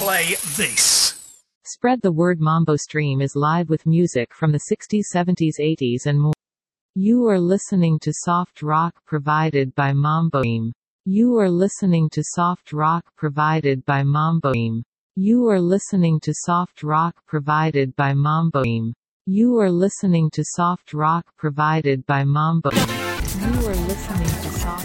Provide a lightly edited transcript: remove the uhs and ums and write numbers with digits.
play this. Spread the word. Mambo Stream is live with music from the 60s, 70s, 80s and more. You are listening to soft rock provided by Mambo Stream. You are listening to soft rock provided by Mambo Stream. You are listening to soft rock provided by Mambo Stream. You are listening to soft rock provided by Mambo Stream. You are listening to soft